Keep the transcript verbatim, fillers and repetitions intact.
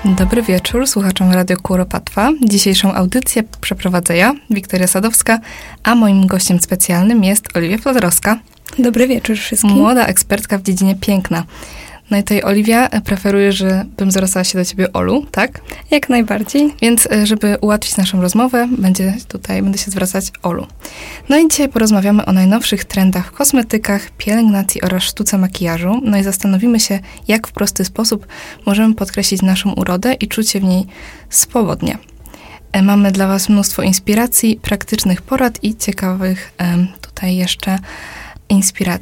Dobry wieczór słuchaczom Radio Kuropatwa. Dzisiejszą audycję przeprowadzę ja, Wiktoria Sadowska, a moim gościem specjalnym jest Oliwia Flodrowska. Dobry wieczór wszystkim. Młoda ekspertka w dziedzinie piękna. No i tutaj, Oliwia, preferuje, żebym zwracała się do ciebie Olu, tak? Jak najbardziej. Więc, żeby ułatwić naszą rozmowę, będzie tutaj, będę się zwracać Olu. No i dzisiaj porozmawiamy o najnowszych trendach w kosmetykach, pielęgnacji oraz sztuce makijażu. No i zastanowimy się, jak w prosty sposób możemy podkreślić naszą urodę i czuć się w niej swobodnie. Mamy dla was mnóstwo inspiracji, praktycznych porad i ciekawych tutaj jeszcze inspiracji.